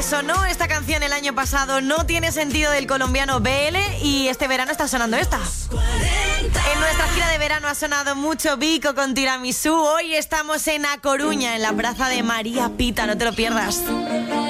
Sonó esta canción el año pasado, No tiene sentido, del colombiano BL, y este verano está sonando esta. En nuestra gira de verano ha sonado mucho Vico con Tiramisú. Hoy estamos en A Coruña, en la plaza de María Pita, no te lo pierdas.